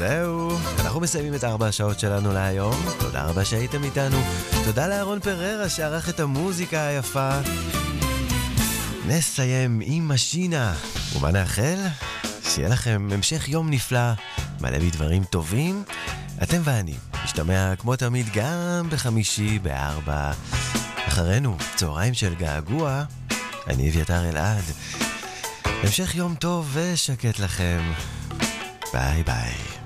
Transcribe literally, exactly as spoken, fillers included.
זהו, אנחנו מסיימים את ארבע השעות שלנו להיום. תודה רבה שהייתם איתנו. תודה לאהרון פררה שערך את המוזיקה היפה. נסיים עם משינה. ומה נאחל? שיהיה לכם המשך יום נפלא, מלא בדברים טובים. אתם ואני משתמע כמו תמיד גם בחמישי בארבע. אחרינו צהריים של געגוע. אני אביתר אלעד. המשך יום טוב ושקט לכם. ביי ביי.